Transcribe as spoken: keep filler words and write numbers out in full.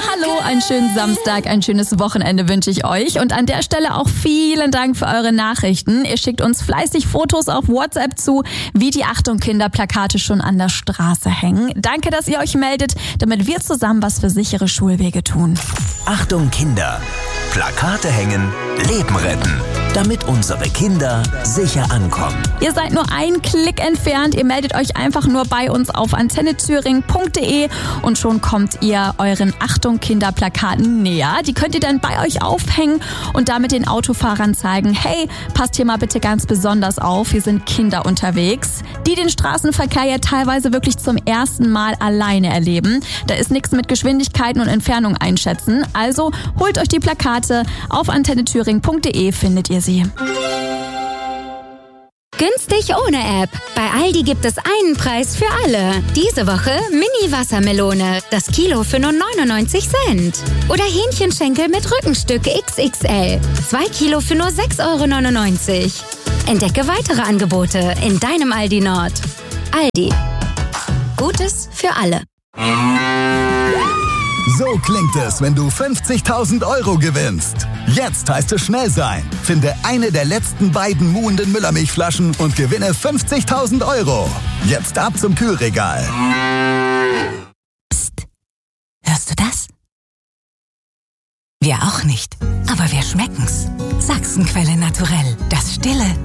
Hallo, einen schönen Samstag, ein schönes Wochenende wünsche ich euch. Und an der Stelle auch vielen Dank für eure Nachrichten. Ihr schickt uns fleißig Fotos auf WhatsApp zu, wie die Achtung Kinder-Plakate schon an der Straße hängen. Danke, dass ihr euch meldet, damit wir zusammen was für sichere Schulwege tun. Achtung Kinder! Plakate hängen, Leben retten, damit unsere Kinder sicher ankommen. Ihr seid nur einen Klick entfernt. Ihr meldet euch einfach nur bei uns auf antenne thüringen punkt de und schon kommt ihr euren Achtung Kinder-Plakaten näher. Die könnt ihr dann bei euch aufhängen und damit den Autofahrern zeigen, hey, passt hier mal bitte ganz besonders auf, hier sind Kinder unterwegs, die den Straßenverkehr ja teilweise wirklich zum ersten Mal alleine erleben. Da ist nichts mit Geschwindigkeiten und Entfernung einschätzen. Also holt euch die Plakate. Auf antenne thüringen punkt de findet ihr sie. Günstig ohne App. Bei Aldi gibt es einen Preis für alle. Diese Woche Mini-Wassermelone. Das Kilo für nur neunundneunzig Cent. Oder Hähnchenschenkel mit Rückenstück X X L. Zwei Kilo für nur sechs Euro neunundneunzig. Entdecke weitere Angebote in deinem Aldi Nord. Aldi. Gutes für alle. So klingt es, wenn du fünfzigtausend Euro gewinnst. Jetzt heißt es schnell sein. Finde eine der letzten beiden muhenden Müllermilchflaschen und gewinne fünfzigtausend Euro. Jetzt ab zum Kühlregal. Psst. Hörst du das? Wir auch nicht, aber wir schmecken's. Sachsenquelle naturell. Das stille,